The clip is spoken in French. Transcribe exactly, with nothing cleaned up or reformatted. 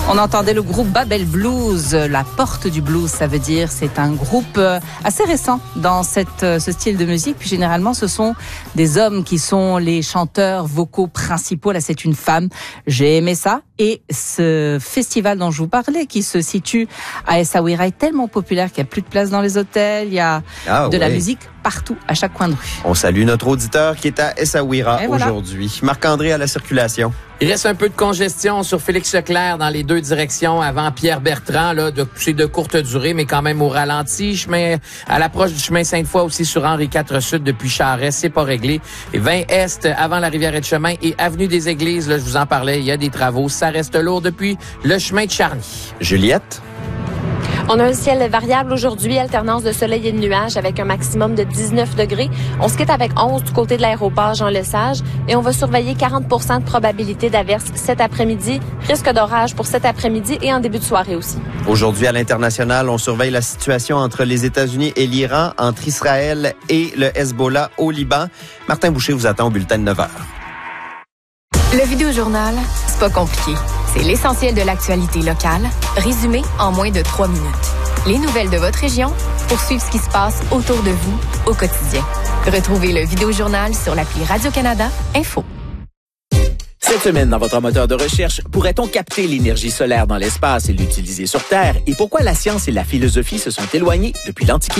On entendait le groupe Babel Blues, la porte du blues, ça veut dire. C'est un groupe assez récent dans cette, ce style de musique. Puis généralement, ce sont des hommes qui sont les chanteurs vocaux principaux. Là, c'est une femme. J'ai aimé ça. Et ce festival dont je vous parlais, qui se situe à Essaouira, est tellement populaire qu'il n'y a plus de place dans les hôtels. Il y a ah, de ouais. la musique partout, à chaque coin de rue. On salue notre auditeur qui est à Essaouira voilà. aujourd'hui. Marc-André à la circulation. Il reste un peu de congestion sur Félix Leclerc dans les deux directions avant Pierre Bertrand. Là, de, c'est de courte durée, mais quand même au ralenti. Chemin, à l'approche du chemin Sainte-Foy aussi sur Henri quatre Sud depuis Charest, c'est pas réglé. Et vingt Est avant la Rivière-et-Chemin et Avenue des Églises, là, je vous en parlais, il y a des travaux. Ça reste lourd depuis le chemin de Charny. Juliette? On a un ciel variable aujourd'hui, alternance de soleil et de nuages avec un maximum de dix-neuf degrés. On se quitte avec onze du côté de l'aéroport Jean-Lesage et on va surveiller quarante pour cent de probabilité d'averse cet après-midi. Risque d'orage pour cet après-midi et en début de soirée aussi. Aujourd'hui, à l'international, on surveille la situation entre les États-Unis et l'Iran, entre Israël et le Hezbollah au Liban. Martin Boucher vous attend au bulletin de neuf heures. Le Vidéojournal, c'est pas compliqué. C'est l'essentiel de l'actualité locale, résumé en moins de trois minutes. Les nouvelles de votre région pour suivre ce qui se passe autour de vous au quotidien. Retrouvez le Vidéojournal sur l'appli Radio-Canada Info. Cette semaine, dans votre moteur de recherche, pourrait-on capter l'énergie solaire dans l'espace et l'utiliser sur Terre? Et pourquoi la science et la philosophie se sont éloignées depuis l'Antiquité?